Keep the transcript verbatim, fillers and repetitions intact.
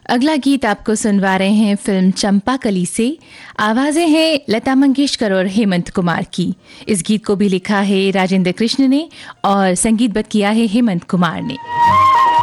अगला गीत आपको सुनवा रहे हैं फिल्म चंपाकली से। आवाजें हैं लता मंगेशकर और हेमंत कुमार की। इस गीत को भी लिखा है राजेंद्र कृष्ण ने और संगीतबद्ध किया है हेमंत कुमार ने।